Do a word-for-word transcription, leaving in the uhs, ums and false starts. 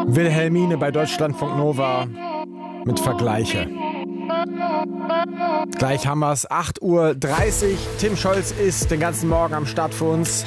Wilhelmine bei Deutschlandfunk Nova mit Vergleiche. Gleich haben wir es, acht Uhr dreißig. Tim Scholz ist den ganzen Morgen am Start für uns.